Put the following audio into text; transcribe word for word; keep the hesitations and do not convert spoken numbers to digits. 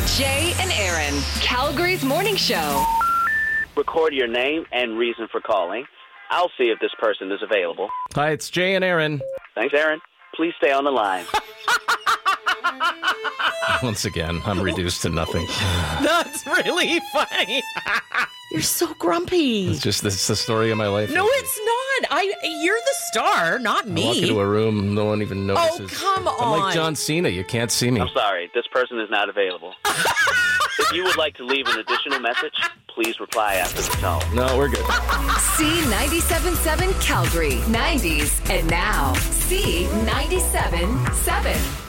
Jay and Aaron, Calgary's morning show. Record your name and reason for calling. I'll see if this person is available. Hi, it's Jay and Aaron. Thanks, Aaron. Please stay on the line. Once again, I'm reduced to nothing. That's really funny. You're so grumpy. It's just it's the story of my life. No, it's not. I. You're the star, not me. I walk into a room, no one even notices. Oh, come on. I'm like John Cena. You can't see me. I'm sorry. This person is not available. If you would like to leave an additional message, please reply after the tone. No, we're good. C ninety-seven point seven Calgary, nineties, and now C ninety-seven point seven.